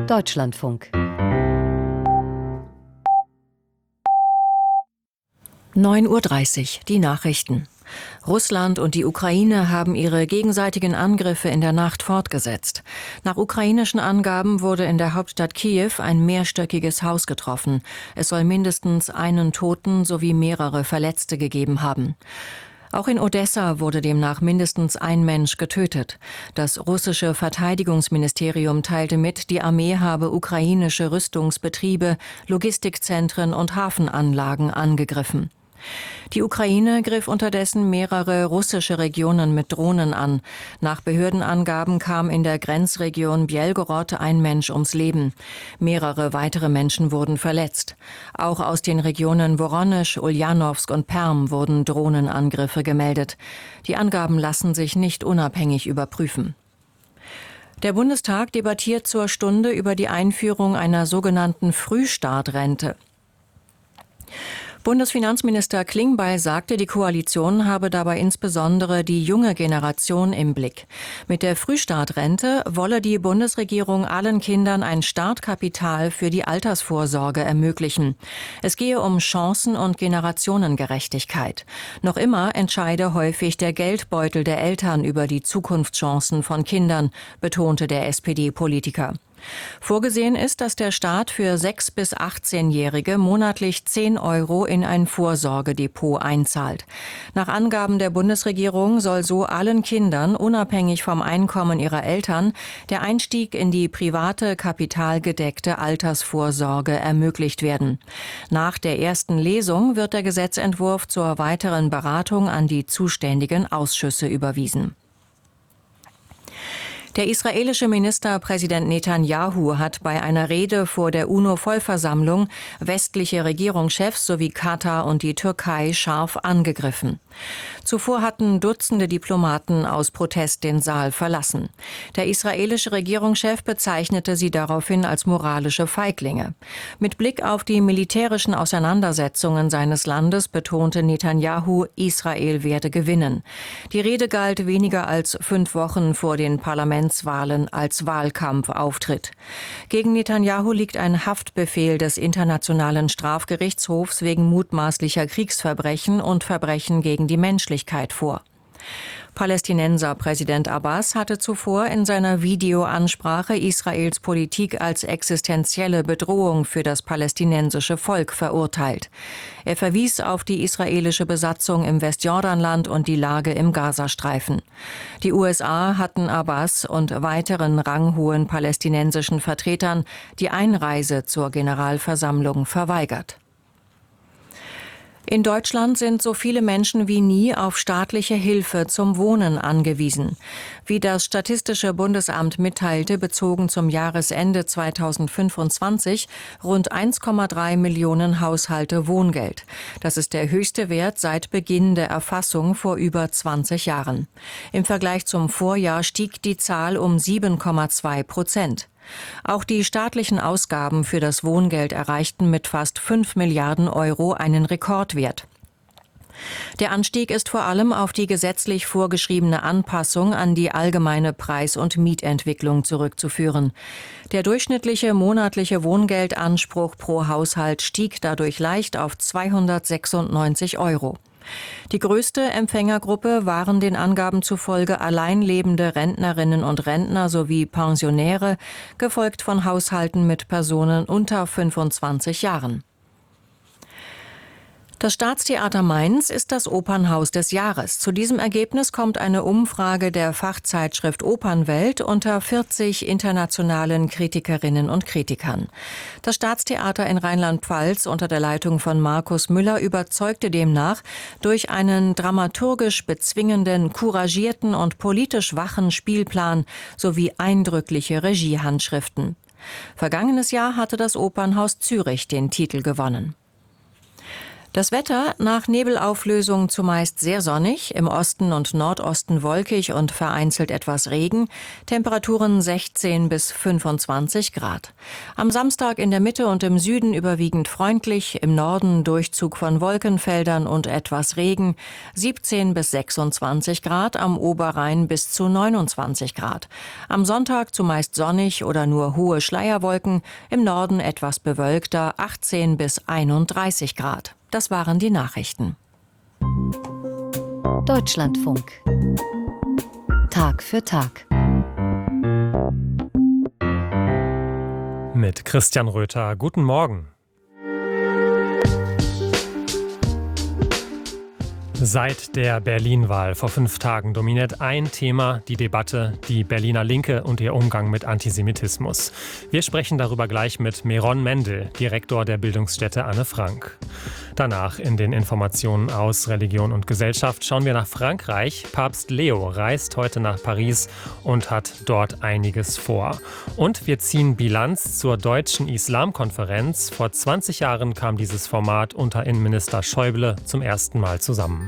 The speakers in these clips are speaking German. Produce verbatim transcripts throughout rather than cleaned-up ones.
Deutschlandfunk. neun Uhr dreißig, die Nachrichten. Russland und die Ukraine haben ihre gegenseitigen Angriffe in der Nacht fortgesetzt. Nach ukrainischen Angaben wurde in der Hauptstadt Kiew ein mehrstöckiges Haus getroffen. Es soll mindestens einen Toten sowie mehrere Verletzte gegeben haben. Auch in Odessa wurde demnach mindestens ein Mensch getötet. Das russische Verteidigungsministerium teilte mit, die Armee habe ukrainische Rüstungsbetriebe, Logistikzentren und Hafenanlagen angegriffen. Die Ukraine griff unterdessen mehrere russische Regionen mit Drohnen an. Nach Behördenangaben kam in der Grenzregion Bjelgorod ein Mensch ums Leben. Mehrere weitere Menschen wurden verletzt. Auch aus den Regionen Woronesch, Uljanowsk und Perm wurden Drohnenangriffe gemeldet. Die Angaben lassen sich nicht unabhängig überprüfen. Der Bundestag debattiert zur Stunde über die Einführung einer sogenannten Frühstartrente. Bundesfinanzminister Klingbeil sagte, die Koalition habe dabei insbesondere die junge Generation im Blick. Mit der Frühstartrente wolle die Bundesregierung allen Kindern ein Startkapital für die Altersvorsorge ermöglichen. Es gehe um Chancen- und Generationengerechtigkeit. Noch immer entscheide häufig der Geldbeutel der Eltern über die Zukunftschancen von Kindern, betonte der S P D-Politiker. Vorgesehen ist, dass der Staat für sechs- bis achtzehnjährige monatlich zehn Euro in ein Vorsorgedepot einzahlt. Nach Angaben der Bundesregierung soll so allen Kindern, unabhängig vom Einkommen ihrer Eltern, der Einstieg in die private, kapitalgedeckte Altersvorsorge ermöglicht werden. Nach der ersten Lesung wird der Gesetzentwurf zur weiteren Beratung an die zuständigen Ausschüsse überwiesen. Der israelische Ministerpräsident Netanyahu hat bei einer Rede vor der UNO-Vollversammlung westliche Regierungschefs sowie Katar und die Türkei scharf angegriffen. Zuvor hatten Dutzende Diplomaten aus Protest den Saal verlassen. Der israelische Regierungschef bezeichnete sie daraufhin als moralische Feiglinge. Mit Blick auf die militärischen Auseinandersetzungen seines Landes betonte Netanyahu, Israel werde gewinnen. Die Rede galt weniger als fünf Wochen vor den Parlamentswahlen als Wahlkampfauftritt. Gegen Netanyahu liegt ein Haftbefehl des Internationalen Strafgerichtshofs wegen mutmaßlicher Kriegsverbrechen und Verbrechen gegen die Menschlichkeit vor. Palästinenser-Präsident Abbas hatte zuvor in seiner Videoansprache Israels Politik als existenzielle Bedrohung für das palästinensische Volk verurteilt. Er verwies auf die israelische Besatzung im Westjordanland und die Lage im Gazastreifen. Die U S A hatten Abbas und weiteren ranghohen palästinensischen Vertretern die Einreise zur Generalversammlung verweigert. In Deutschland sind so viele Menschen wie nie auf staatliche Hilfe zum Wohnen angewiesen. Wie das Statistische Bundesamt mitteilte, bezogen zum Jahresende zweitausendfünfundzwanzig rund eins Komma drei Millionen Haushalte Wohngeld. Das ist der höchste Wert seit Beginn der Erfassung vor über zwanzig Jahren. Im Vergleich zum Vorjahr stieg die Zahl um sieben Komma zwei Prozent. Auch die staatlichen Ausgaben für das Wohngeld erreichten mit fast fünf Milliarden Euro einen Rekordwert. Der Anstieg ist vor allem auf die gesetzlich vorgeschriebene Anpassung an die allgemeine Preis- und Mietentwicklung zurückzuführen. Der durchschnittliche monatliche Wohngeldanspruch pro Haushalt stieg dadurch leicht auf zweihundertsechsundneunzig Euro. Die größte Empfängergruppe waren den Angaben zufolge allein lebende Rentnerinnen und Rentner sowie Pensionäre, gefolgt von Haushalten mit Personen unter fünfundzwanzig Jahren. Das Staatstheater Mainz ist das Opernhaus des Jahres. Zu diesem Ergebnis kommt eine Umfrage der Fachzeitschrift Opernwelt unter vierzig internationalen Kritikerinnen und Kritikern. Das Staatstheater in Rheinland-Pfalz unter der Leitung von Markus Müller überzeugte demnach durch einen dramaturgisch bezwingenden, couragierten und politisch wachen Spielplan sowie eindrückliche Regiehandschriften. Vergangenes Jahr hatte das Opernhaus Zürich den Titel gewonnen. Das Wetter: nach Nebelauflösung zumeist sehr sonnig, im Osten und Nordosten wolkig und vereinzelt etwas Regen, Temperaturen sechzehn bis fünfundzwanzig Grad. Am Samstag in der Mitte und im Süden überwiegend freundlich, im Norden Durchzug von Wolkenfeldern und etwas Regen, siebzehn bis sechsundzwanzig Grad, am Oberrhein bis zu neunundzwanzig Grad. Am Sonntag zumeist sonnig oder nur hohe Schleierwolken, im Norden etwas bewölkter, achtzehn bis einunddreißig Grad. Das waren die Nachrichten. Deutschlandfunk. Tag für Tag. Mit Christian Röther. Guten Morgen. Seit der Berlin-Wahl vor fünf Tagen dominiert ein Thema die Debatte, die Berliner Linke und ihr Umgang mit Antisemitismus. Wir sprechen darüber gleich mit Meron Mendel, Direktor der Bildungsstätte Anne Frank. Danach in den Informationen aus Religion und Gesellschaft schauen wir nach Frankreich. Papst Leo reist heute nach Paris und hat dort einiges vor. Und wir ziehen Bilanz zur Deutschen Islamkonferenz. Vor zwanzig Jahren kam dieses Format unter Innenminister Schäuble zum ersten Mal zusammen.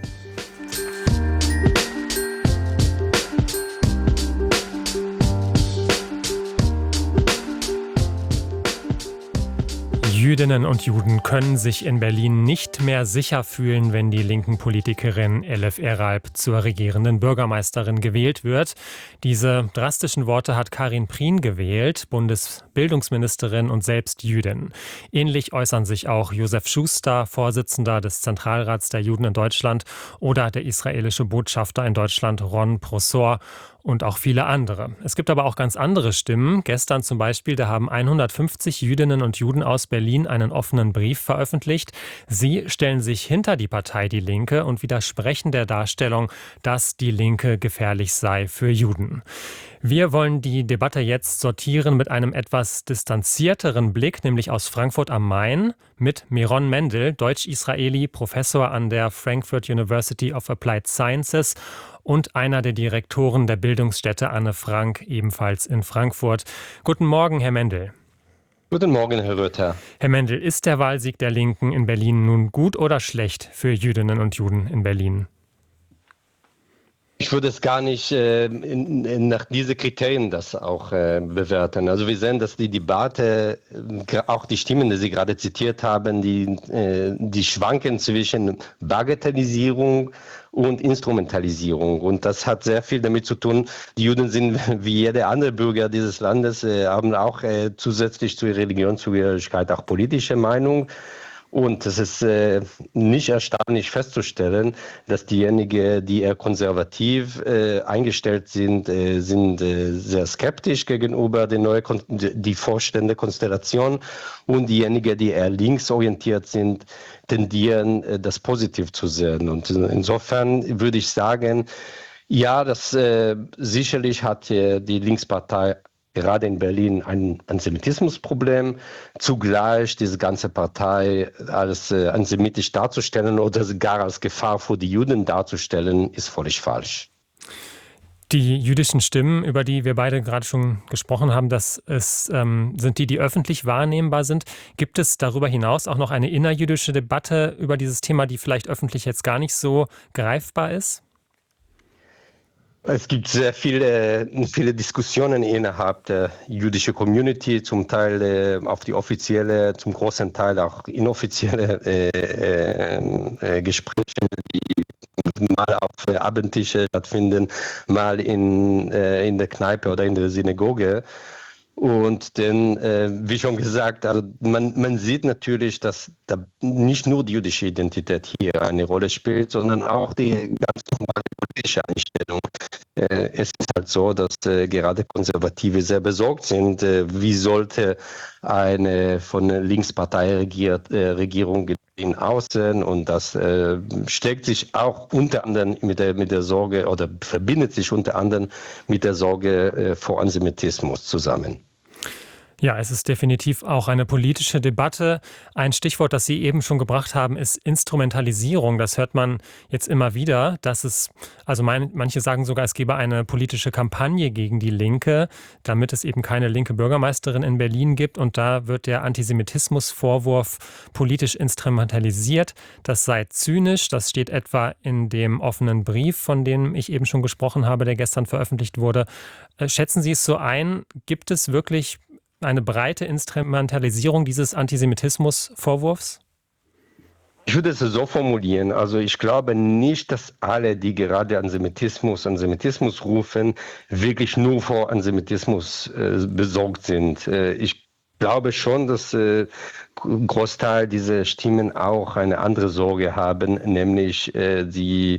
Jüdinnen und Juden können sich in Berlin nicht mehr sicher fühlen, wenn die linken Politikerin Elif Eralp zur regierenden Bürgermeisterin gewählt wird. Diese drastischen Worte hat Karin Prien gewählt, Bundesbildungsministerin und selbst Jüdin. Ähnlich äußern sich auch Josef Schuster, Vorsitzender des Zentralrats der Juden in Deutschland, oder der israelische Botschafter in Deutschland Ron Prosor. Und auch viele andere. Es gibt aber auch ganz andere Stimmen. Gestern zum Beispiel, da haben hundertfünfzig Jüdinnen und Juden aus Berlin einen offenen Brief veröffentlicht. Sie stellen sich hinter die Partei Die Linke und widersprechen der Darstellung, dass die Linke gefährlich sei für Juden. Wir wollen die Debatte jetzt sortieren mit einem etwas distanzierteren Blick, nämlich aus Frankfurt am Main, mit Meron Mendel, Deutsch-Israeli, Professor an der Frankfurt University of Applied Sciences und einer der Direktoren der Bildungsstätte Anne Frank, ebenfalls in Frankfurt. Guten Morgen, Herr Mendel. Guten Morgen, Herr Röther. Herr Mendel, ist der Wahlsieg der Linken in Berlin nun gut oder schlecht für Jüdinnen und Juden in Berlin? Ich würde es gar nicht äh, in, in, nach diesen Kriterien das auch äh, bewerten. Also wir sehen, dass die Debatte, äh, auch die Stimmen, die Sie gerade zitiert haben, die, äh, die schwanken zwischen Bagatellisierung und Instrumentalisierung. Und das hat sehr viel damit zu tun, die Juden sind wie jeder andere Bürger dieses Landes, äh, haben auch äh, zusätzlich zur Religionszugehörigkeit auch politische Meinung. Und es ist äh, nicht erstaunlich festzustellen, dass diejenigen, die eher konservativ äh, eingestellt sind, äh, sind äh, sehr skeptisch gegenüber der neuen Kon- die vorstehende Konstellation, und diejenigen, die eher linksorientiert sind, tendieren, äh, das positiv zu sehen. Und insofern würde ich sagen, ja, das äh, sicherlich hat äh, die Linkspartei gerade in Berlin ein Antisemitismusproblem. Zugleich diese ganze Partei als äh, antisemitisch darzustellen oder gar als Gefahr für die Juden darzustellen, ist völlig falsch. Die jüdischen Stimmen, über die wir beide gerade schon gesprochen haben, das ist, ähm, sind die, die öffentlich wahrnehmbar sind. Gibt es darüber hinaus auch noch eine innerjüdische Debatte über dieses Thema, die vielleicht öffentlich jetzt gar nicht so greifbar ist? Es gibt sehr viele, viele Diskussionen innerhalb der jüdischen Community, zum Teil äh, auf die offizielle, zum großen Teil auch inoffizielle äh, äh, äh, Gespräche, die mal auf äh, Abendtische stattfinden, mal in, äh, in der Kneipe oder in der Synagoge. Und denn, äh, wie schon gesagt, also man, man sieht natürlich, dass da nicht nur die jüdische Identität hier eine Rolle spielt, sondern auch die ganz normale politische Einstellung. Äh, es ist halt so, dass äh, gerade Konservative sehr besorgt sind, äh, wie sollte eine von der Linkspartei regiert, äh, Regierung in außen, und das äh, steckt sich auch unter anderem mit der, mit der Sorge oder verbindet sich unter anderem mit der Sorge äh, vor Antisemitismus zusammen. Ja, es ist definitiv auch eine politische Debatte. Ein Stichwort, das Sie eben schon gebracht haben, ist Instrumentalisierung. Das hört man jetzt immer wieder, dass es, also mein, manche sagen sogar, es gebe eine politische Kampagne gegen die Linke, damit es eben keine linke Bürgermeisterin in Berlin gibt. Und da wird der Antisemitismusvorwurf politisch instrumentalisiert. Das sei zynisch. Das steht etwa in dem offenen Brief, von dem ich eben schon gesprochen habe, der gestern veröffentlicht wurde. Schätzen Sie es so ein? Gibt es wirklich eine breite Instrumentalisierung dieses Antisemitismusvorwurfs? Ich würde es so formulieren. Also ich glaube nicht, dass alle, die gerade Antisemitismus, Antisemitismus rufen, wirklich nur vor Antisemitismus äh, besorgt sind. Äh, ich glaube schon, dass äh, Großteil dieser Stimmen auch eine andere Sorge haben, nämlich äh, die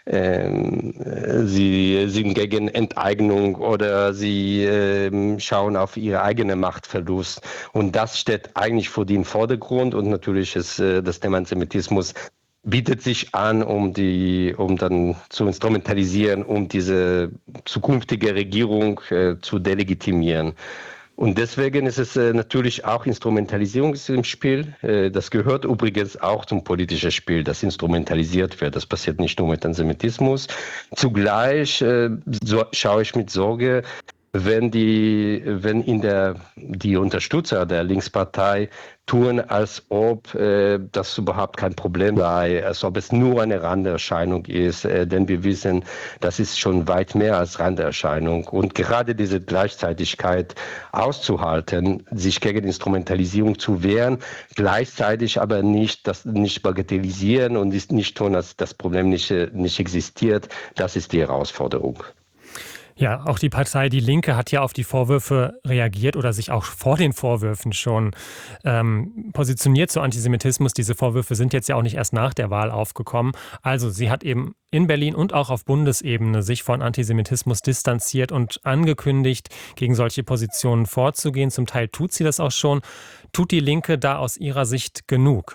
Ähm, sie sind gegen Enteignung oder sie ähm, schauen auf ihre eigene Machtverlust. Und das steht eigentlich vor dem Vordergrund. Und natürlich ist äh, das Thema Antisemitismus bietet sich an, um die, um dann zu instrumentalisieren, um diese zukünftige Regierung äh, zu delegitimieren. Und deswegen ist es äh, natürlich auch Instrumentalisierung im Spiel. Äh, das gehört übrigens auch zum politischen Spiel, das instrumentalisiert wird. Das passiert nicht nur mit Antisemitismus. Zugleich äh, so, schaue ich mit Sorge, wenn die, wenn in der, die Unterstützer der Linkspartei tun, als ob äh, das überhaupt kein Problem sei, als ob es nur eine Randerscheinung ist, äh, denn wir wissen, das ist schon weit mehr als Randerscheinung. Und gerade diese Gleichzeitigkeit auszuhalten, sich gegen Instrumentalisierung zu wehren, gleichzeitig aber nicht das nicht bagatellisieren und nicht tun, dass das Problem nicht, nicht existiert, das ist die Herausforderung. Ja, auch die Partei Die Linke hat ja auf die Vorwürfe reagiert oder sich auch vor den Vorwürfen schon ähm, positioniert zu Antisemitismus. Diese Vorwürfe sind jetzt ja auch nicht erst nach der Wahl aufgekommen. Also sie hat eben in Berlin und auch auf Bundesebene sich von Antisemitismus distanziert und angekündigt, gegen solche Positionen vorzugehen. Zum Teil tut sie das auch schon. Tut die Linke da aus ihrer Sicht genug?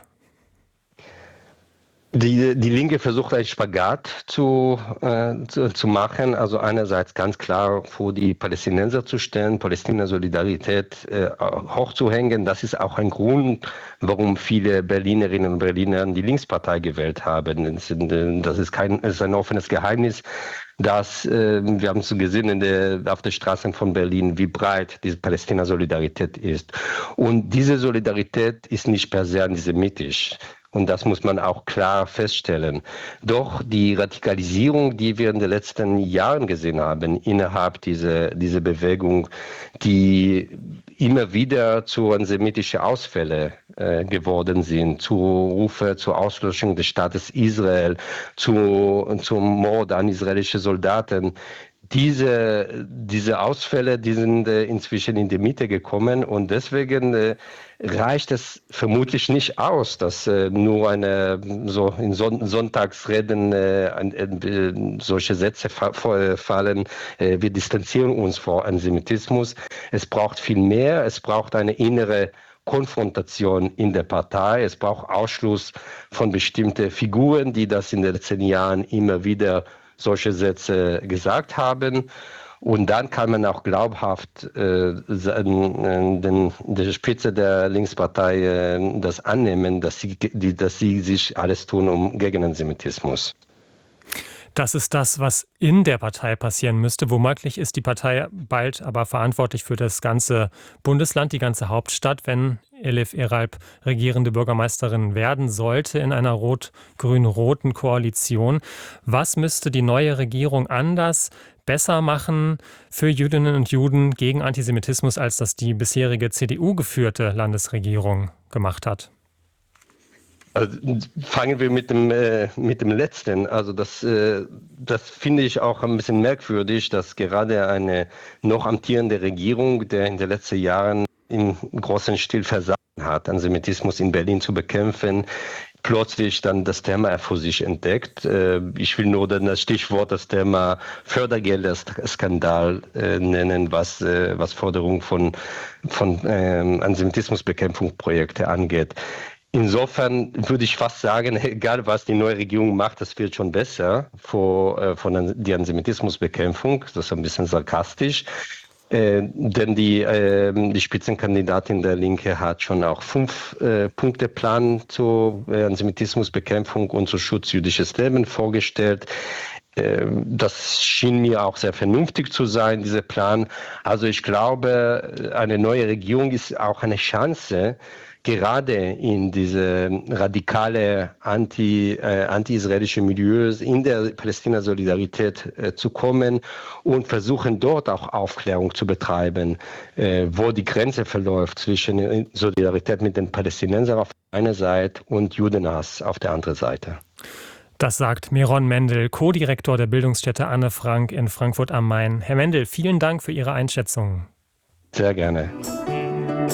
Die, die Linke versucht einen Spagat zu, äh, zu, zu machen, also einerseits ganz klar vor die Palästinenser zu stellen, Palästina-Solidarität äh, hochzuhängen. Das ist auch ein Grund, warum viele Berlinerinnen und Berliner die Linkspartei gewählt haben. Das ist, das ist, kein, das ist ein offenes Geheimnis, dass äh, wir haben es gesehen in der, auf den Straßen von Berlin, wie breit diese Palästina-Solidarität ist. Und diese Solidarität ist nicht per se antisemitisch. Und das muss man auch klar feststellen. Doch die Radikalisierung, die wir in den letzten Jahren gesehen haben, innerhalb dieser, dieser Bewegung, die immer wieder zu antisemitischen Ausfällen äh, geworden sind, zu Rufe zur Auslöschung des Staates Israel, zu, zum Mord an israelische Soldaten. Diese, diese Ausfälle, die sind äh, inzwischen in die Mitte gekommen und deswegen äh, reicht es vermutlich nicht aus, dass äh, nur eine so in Son- Sonntagsreden äh, äh, solche Sätze fa- fallen. Äh, wir distanzieren uns vor Antisemitismus. Es braucht viel mehr. Es braucht eine innere Konfrontation in der Partei. Es braucht Ausschluss von bestimmten Figuren, die das in den letzten Jahren immer wieder solche Sätze gesagt haben. Und dann kann man auch glaubhaft äh, den, der Spitze der Linkspartei äh, das annehmen, dass sie, die, dass sie sich alles tun um gegen Antisemitismus. Das ist das, was in der Partei passieren müsste. Womöglich ist die Partei bald aber verantwortlich für das ganze Bundesland, die ganze Hauptstadt, wenn Elif Eralp regierende Bürgermeisterin werden sollte in einer rot-grün-roten Koalition. Was müsste die neue Regierung anders, besser machen für Jüdinnen und Juden gegen Antisemitismus, als das die bisherige C D U-geführte Landesregierung gemacht hat? Also fangen wir mit dem, äh, mit dem Letzten. Also das, äh, das finde ich auch ein bisschen merkwürdig, dass gerade eine noch amtierende Regierung, der in den letzten Jahren im großen Stil versagt hat, Antisemitismus in Berlin zu bekämpfen, plötzlich dann das Thema für sich entdeckt. Äh, ich will nur dann das Stichwort, das Thema Fördergelderskandal äh, nennen, was, äh, was Forderung von, von äh, Antisemitismusbekämpfungsprojekte angeht. Insofern würde ich fast sagen, egal was die neue Regierung macht, das wird schon besser vor, äh, von der Antisemitismusbekämpfung. Das ist ein bisschen sarkastisch. Äh, denn die, äh, die Spitzenkandidatin der Linke hat schon auch fünf äh, Punkte Plan zur äh, Antisemitismusbekämpfung und zum Schutz jüdisches Leben vorgestellt. Äh, das schien mir auch sehr vernünftig zu sein, dieser Plan. Also ich glaube, eine neue Regierung ist auch eine Chance, gerade in diese radikale anti, äh, anti-israelische Milieus in der Palästina-Solidarität äh, zu kommen und versuchen dort auch Aufklärung zu betreiben, äh, wo die Grenze verläuft zwischen Solidarität mit den Palästinensern auf einer Seite und Judenhass auf der anderen Seite. Das sagt Meron Mendel, Co-Direktor der Bildungsstätte Anne Frank in Frankfurt am Main. Herr Mendel, vielen Dank für Ihre Einschätzung. Sehr gerne.